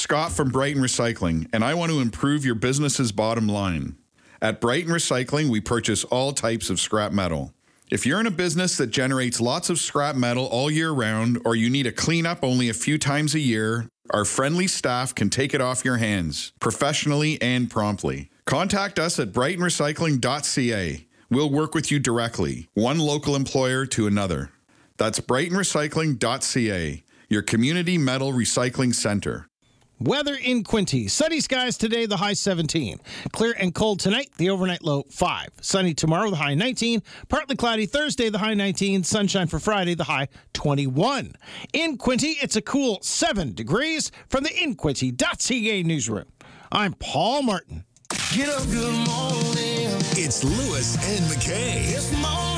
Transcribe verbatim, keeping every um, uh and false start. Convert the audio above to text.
Scott from Brighton Recycling, and I want to improve your business's bottom line. At Brighton Recycling, we purchase all types of scrap metal. If you're in a business that generates lots of scrap metal all year round, or you need a cleanup only a few times a year, our friendly staff can take it off your hands, professionally and promptly. Contact us at brighton recycling dot c a. We'll work with you directly, one local employer to another. That's brighton recycling dot c a, your community metal recycling center. Weather in Quinte. Sunny skies today, the high seventeen. Clear and cold tonight, the overnight low five. Sunny tomorrow, the high nineteen. Partly cloudy Thursday, the high nineteen. Sunshine for Friday, the high twenty-one. In Quinte, it's a cool seven degrees. From the in quinte dot c a newsroom, I'm Paul Martin. Get up, good morning. It's Lewis and McKay. This morning.